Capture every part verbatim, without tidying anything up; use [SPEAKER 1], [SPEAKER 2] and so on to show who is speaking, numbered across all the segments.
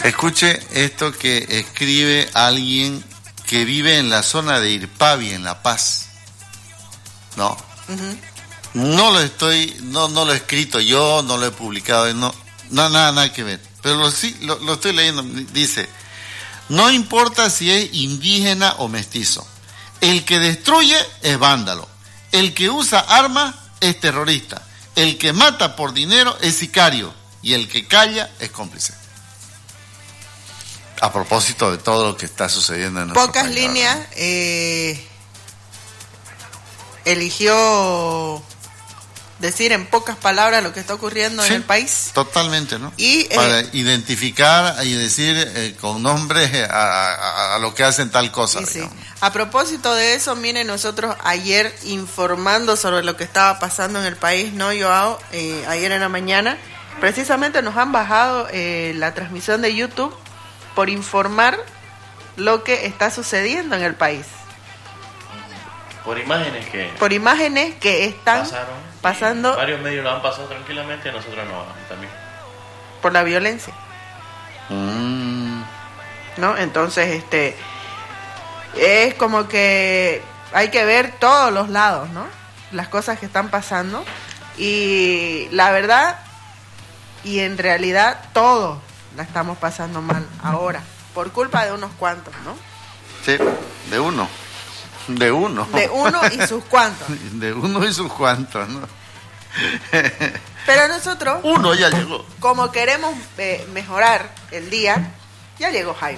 [SPEAKER 1] Escuche esto que escribe alguien que vive en la zona de Irpavi, en La Paz. No. Uh-huh. No lo estoy, no, no lo he escrito yo, no lo he publicado, no, no nada, nada que ver. Pero lo, sí, lo, lo estoy leyendo. Dice: no importa si es indígena o mestizo. El que destruye es vándalo. El que usa armas es terrorista. El que mata por dinero es sicario. Y el que calla es cómplice. A propósito de todo lo que está sucediendo en nuestro
[SPEAKER 2] Pocas
[SPEAKER 1] país,
[SPEAKER 2] líneas, eh, eligió decir en pocas palabras lo que está ocurriendo sí, en el país.
[SPEAKER 1] Totalmente, ¿no?
[SPEAKER 2] Y,
[SPEAKER 1] Para
[SPEAKER 2] eh,
[SPEAKER 1] identificar y decir eh, con nombres a, a, a lo que hacen tal cosa.
[SPEAKER 2] Sí. A propósito de eso, miren, nosotros ayer informando sobre lo que estaba pasando en el país, ¿no, Joao? Eh, ayer en la mañana, precisamente nos han bajado eh, la transmisión de YouTube por informar lo que está sucediendo en el país.
[SPEAKER 3] Por imágenes que...
[SPEAKER 2] Por imágenes que están
[SPEAKER 3] pasaron,
[SPEAKER 2] pasando...
[SPEAKER 3] Varios medios lo han pasado tranquilamente y nosotros no, también.
[SPEAKER 2] Por la violencia.
[SPEAKER 1] Mm.
[SPEAKER 2] ¿No? Entonces, este... es como que hay que ver todos los lados, ¿no? Las cosas que están pasando. Y la verdad, y en realidad, todos la estamos pasando mal ahora, por culpa de unos cuantos, ¿no?
[SPEAKER 1] Sí, de uno. De uno.
[SPEAKER 2] De uno y sus cuantos.
[SPEAKER 1] De uno y sus cuantos, ¿no?
[SPEAKER 2] Pero nosotros...
[SPEAKER 1] Uno ya llegó.
[SPEAKER 2] Como queremos eh, mejorar el día, ya llegó Jaime.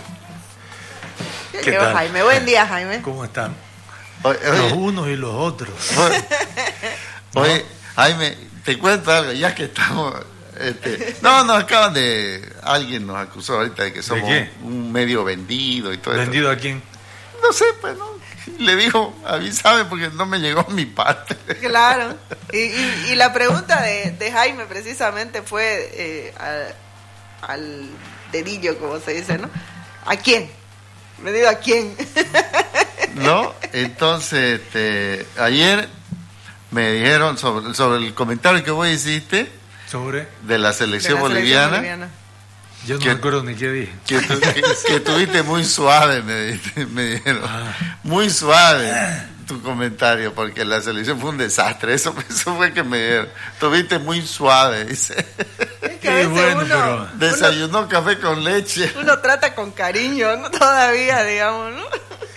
[SPEAKER 2] Ya llegó tal? Jaime. Buen día, Jaime.
[SPEAKER 4] ¿Cómo están?
[SPEAKER 1] Oye, oye,
[SPEAKER 4] los unos y los otros.
[SPEAKER 1] Oye, ¿no? Oye, Jaime, te cuento algo, ya que estamos... Este, no, nos acaban de... Alguien nos acusó ahorita de que somos
[SPEAKER 4] ¿De
[SPEAKER 1] un medio vendido y todo eso.
[SPEAKER 4] ¿Vendido a quién?
[SPEAKER 1] No sé, pues, ¿no? Le dijo, avísame porque no me llegó mi parte.
[SPEAKER 2] Claro. Y, y, y la pregunta de, de Jaime precisamente fue eh, a, al dedillo, como se dice, ¿no? ¿A quién? ¿Vendido a quién?
[SPEAKER 1] ¿No? Entonces, este, ayer me dijeron sobre, sobre el comentario que vos hiciste...
[SPEAKER 4] ¿Sobre?
[SPEAKER 1] De la selección, de la
[SPEAKER 4] boliviana,
[SPEAKER 1] selección boliviana.
[SPEAKER 4] Yo no
[SPEAKER 1] que,
[SPEAKER 4] me acuerdo ni qué dije.
[SPEAKER 1] Que, tu, que, que tuviste muy suave, me, me dijeron. Ah. Muy suave tu comentario, porque la selección fue un desastre. Eso, eso fue que me dijeron. Tuviste muy suave, dice.
[SPEAKER 2] Es que a veces bueno, uno,
[SPEAKER 1] desayunó
[SPEAKER 2] uno,
[SPEAKER 1] café con leche.
[SPEAKER 2] Uno trata con cariño, ¿no? Todavía, digamos, ¿no?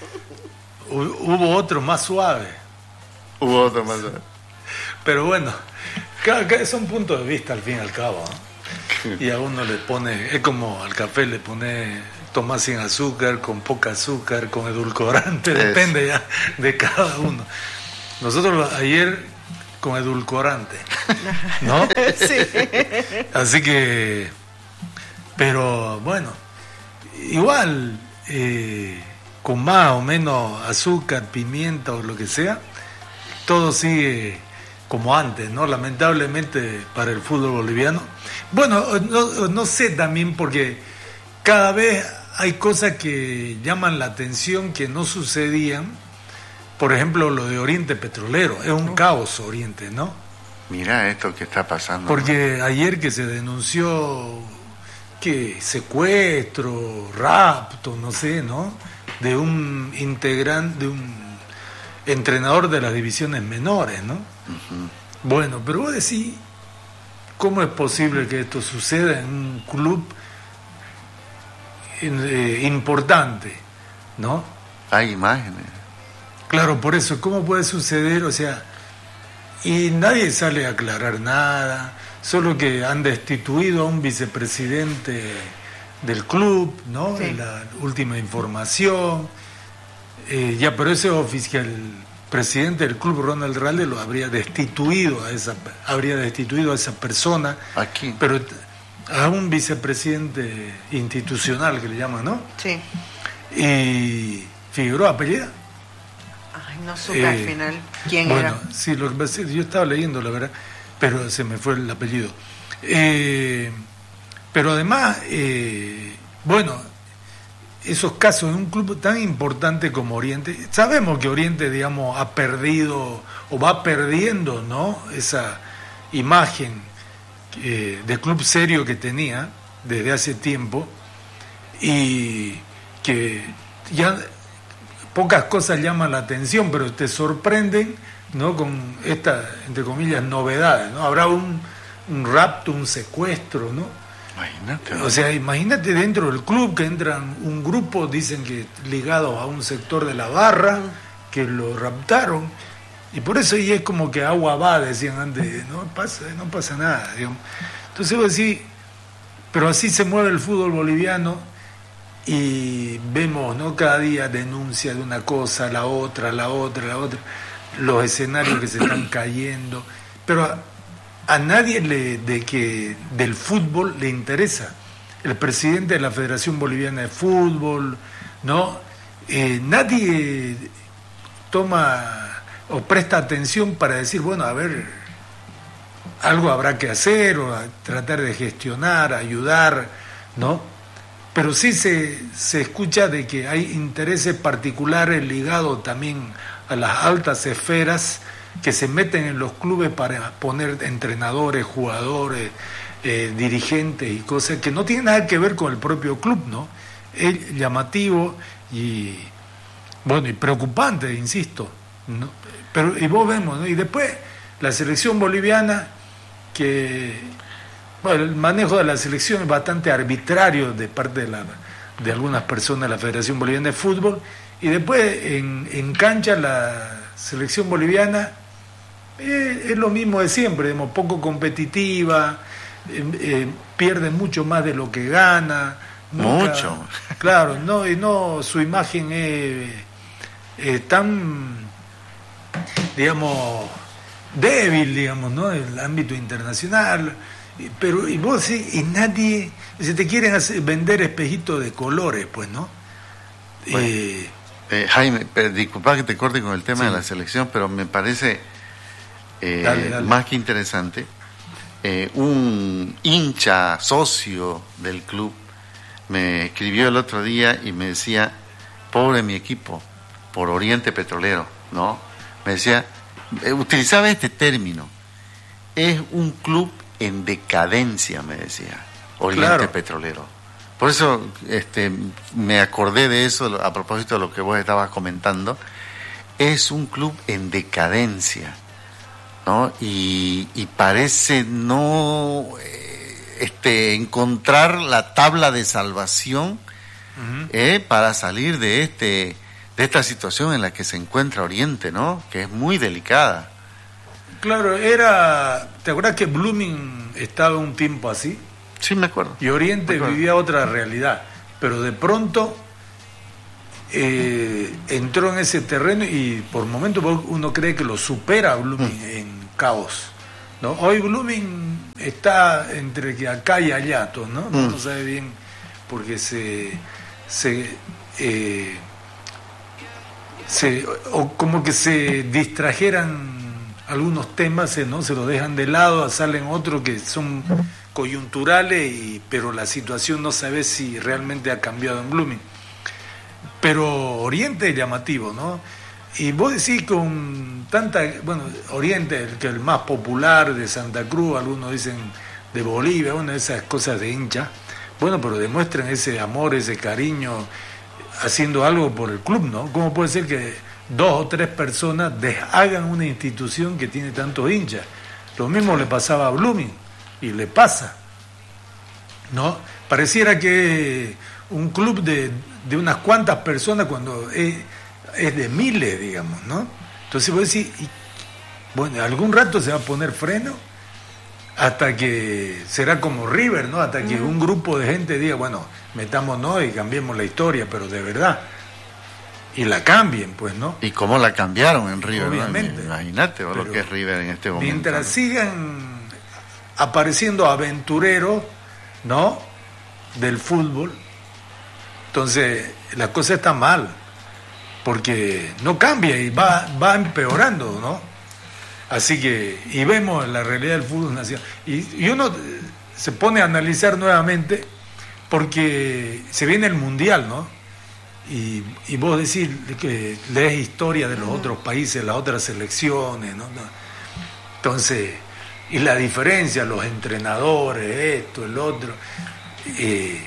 [SPEAKER 4] Hubo otro más suave.
[SPEAKER 1] Hubo otro más suave.
[SPEAKER 4] Pero bueno, son puntos de vista al fin y al cabo, ¿no? Y a uno le pone, es como al café le pone tomás sin azúcar, con poca azúcar, con edulcorante, es. Depende ya de cada uno. Nosotros ayer con edulcorante, ¿no?
[SPEAKER 2] Sí.
[SPEAKER 4] Así que, pero bueno, igual, eh, con más o menos azúcar, pimienta o lo que sea, todo sigue como antes, ¿no? Lamentablemente para el fútbol boliviano. Bueno, no, no sé también porque cada vez hay cosas que llaman la atención que no sucedían. Por ejemplo, lo de Oriente Petrolero. Es un caos Oriente, ¿no?
[SPEAKER 1] Mira esto que está pasando.
[SPEAKER 4] Porque ¿no? Ayer que se denunció que secuestro, rapto, no sé, ¿no? De un integrante, de un entrenador de las divisiones menores, ¿no? Uh-huh. Bueno, pero vos decís, ¿cómo es posible que esto suceda en un club eh, importante, ¿no?
[SPEAKER 1] Hay imágenes.
[SPEAKER 4] Claro, por eso, ¿cómo puede suceder? O sea, y nadie sale a aclarar nada, solo que han destituido a un vicepresidente del club, ¿no? Sí. En la última información. Eh, ya, pero ese oficial, el presidente del club, Ronald Ralde, lo habría destituido a esa, habría destituido a esa persona.
[SPEAKER 1] ¿A quién?
[SPEAKER 4] Pero a un vicepresidente institucional que le llaman, ¿no?
[SPEAKER 2] Sí.
[SPEAKER 4] Y Figueroa apellida.
[SPEAKER 2] Ay, no supe eh, al final quién
[SPEAKER 4] bueno,
[SPEAKER 2] era.
[SPEAKER 4] Bueno, sí, lo que pasa es que yo estaba leyendo, la verdad, pero se me fue el apellido. Eh, pero además, eh, bueno, esos casos en un club tan importante como Oriente, sabemos que Oriente, digamos, ha perdido o va perdiendo, ¿no? Esa imagen eh, de club serio que tenía desde hace tiempo, y que ya pocas cosas llaman la atención, pero te sorprenden, ¿no? Con estas, entre comillas, novedades, ¿no? Habrá un, un rapto, un secuestro, ¿no?
[SPEAKER 1] Imagínate.
[SPEAKER 4] O sea, imagínate dentro del club que entran un grupo, dicen que ligados a un sector de la barra, que lo raptaron, y por eso y es como que agua va, decían antes, no pasa, no pasa nada, digamos. Entonces vos decís, pero así se mueve el fútbol boliviano, y vemos, ¿no? Cada día denuncia de una cosa, la otra, la otra, la otra, los escenarios que se están cayendo, pero a, a nadie le, de que del fútbol le interesa. El presidente de la Federación Boliviana de Fútbol, ¿no? Eh, nadie toma o presta atención para decir, bueno, a ver, algo habrá que hacer, o a tratar de gestionar, ayudar, ¿no? Pero sí se, se escucha de que hay intereses particulares ligados también a las altas esferas que se meten en los clubes para poner entrenadores, jugadores, eh, dirigentes y cosas que no tienen nada que ver con el propio club, ¿no? Es llamativo y, bueno, y preocupante, insisto, ¿no? Pero, y vos vemos, ¿no? Y después la selección boliviana, que, bueno, el manejo de la selección es bastante arbitrario de parte de, la, de algunas personas de la Federación Boliviana de Fútbol, y después en, en cancha la selección boliviana eh, es lo mismo de siempre, digamos, poco competitiva, eh, eh, pierde mucho más de lo que gana. Nunca,
[SPEAKER 1] mucho.
[SPEAKER 4] Claro, no, y no, su imagen es, es tan, digamos, débil, digamos, ¿no? En el ámbito internacional. Pero, y vos sí, y nadie, se te quieren hacer, vender espejitos de colores, pues, ¿no?
[SPEAKER 1] Bueno, eh, eh, Jaime, pero, disculpa que te corte con el tema sí. de la selección, pero me parece eh, dale, dale. más que interesante. Eh, un hincha socio del club me escribió el otro día y me decía, pobre mi equipo, por Oriente Petrolero, ¿no? Me decía, eh, utilizaba este término, es un club en decadencia, me decía, Oriente claro. Petrolero. Por eso este, me acordé de eso a propósito de lo que vos estabas comentando. Es un club en decadencia, ¿no? Y, y parece no eh, este, encontrar la tabla de salvación uh-huh. eh, para salir de este de esta situación en la que se encuentra Oriente, ¿no? Que es muy delicada.
[SPEAKER 4] Claro, era... ¿Te acuerdas que Blooming estaba un tiempo así?
[SPEAKER 1] Sí, me acuerdo.
[SPEAKER 4] Y Oriente acuerdo. vivía otra realidad, pero de pronto eh, entró en ese terreno y por momentos uno cree que lo supera a Blooming mm. en caos, ¿no? Hoy Blooming está entre que acá y allá, ¿no? Mm. No sabe bien, porque se... se eh, se o como que se distrajeran algunos temas, ¿no? Se los dejan de lado, salen otros que son coyunturales, y, pero la situación no sabe si realmente ha cambiado en Blooming. Pero Oriente es llamativo, ¿no? Y vos decís con tanta, bueno, Oriente, el que el más popular de Santa Cruz, algunos dicen de Bolivia, una de esas cosas de hincha, bueno, pero demuestran ese amor, ese cariño, haciendo algo por el club, ¿no? ¿Cómo puede ser que dos o tres personas deshagan una institución que tiene tantos hinchas? Lo mismo le pasaba a Blooming, y le pasa, ¿no? Pareciera que un club de, de unas cuantas personas cuando es, es de miles, digamos, ¿no? Entonces vos decís, y, bueno, algún rato se va a poner freno, hasta que será como River, ¿no? Hasta que un grupo de gente diga, bueno, metámonos y cambiemos la historia, pero de verdad, y la cambien, pues, ¿no?
[SPEAKER 1] ¿Y cómo la cambiaron en River?
[SPEAKER 4] Obviamente.
[SPEAKER 1] ¿No? Imagínate lo que es River en este momento.
[SPEAKER 4] Mientras
[SPEAKER 1] ¿no?
[SPEAKER 4] sigan apareciendo aventureros, ¿no? Del fútbol, entonces la cosa está mal, porque no cambia y va, va empeorando, ¿no? Así que, y vemos la realidad del fútbol nacional, y, y uno se pone a analizar nuevamente, porque se viene el Mundial, ¿no? Y, y vos decís que lees historia de los otros países, las otras selecciones, ¿no? Entonces, y la diferencia, los entrenadores, esto, el otro, eh,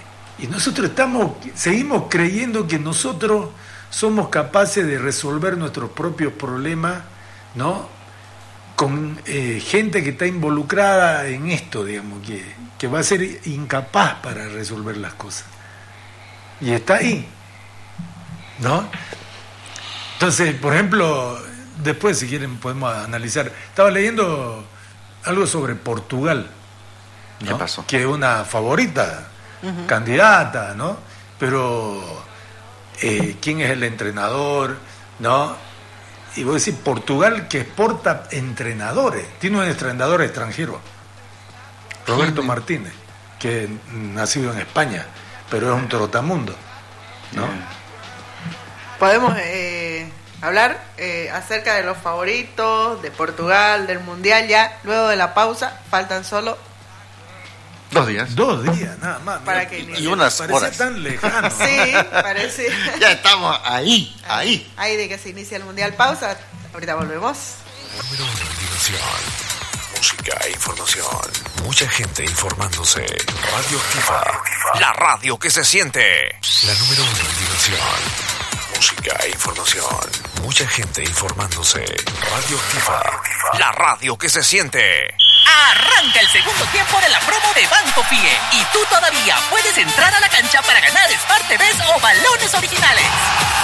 [SPEAKER 4] Y nosotros estamos, seguimos creyendo que nosotros somos capaces de resolver nuestros propios problemas, ¿no? Con eh, gente que está involucrada en esto, digamos, que, que va a ser incapaz para resolver las cosas. Y está ahí, ¿no? Entonces, por ejemplo, después, si quieren, podemos analizar. Estaba leyendo algo sobre Portugal, ¿no?
[SPEAKER 1] ¿Qué pasó?
[SPEAKER 4] Que es una favorita, uh-huh. candidata, ¿no? Pero, eh, ¿quién es el entrenador? ¿No? Y voy a decir, Portugal que exporta entrenadores. Tiene un entrenador extranjero, Roberto Martínez, que nacido en España, pero es un trotamundo, ¿no?
[SPEAKER 2] Podemos eh, hablar eh, acerca de los favoritos de Portugal, del Mundial ya, luego de la pausa, faltan solo
[SPEAKER 1] dos días.
[SPEAKER 4] Dos días, nada más.
[SPEAKER 2] Para que
[SPEAKER 1] y unas
[SPEAKER 4] parece
[SPEAKER 1] horas.
[SPEAKER 4] tan lejano.
[SPEAKER 2] Sí, parece.
[SPEAKER 1] Ya estamos ahí, ahí.
[SPEAKER 2] Ahí de que se inicia el Mundial. Pausa, ahorita volvemos.
[SPEAKER 5] Número uno en diversión, música e información. Mucha gente informándose. Radio Activa, la radio que se siente. La número uno en diversión, música e información. Mucha gente informándose. Radio Activa, la radio que se siente.
[SPEAKER 6] Arranca el segundo tiempo de la promo de Banco Pie y tú todavía puedes entrar a la cancha para ganar Smart T Vs o balones originales.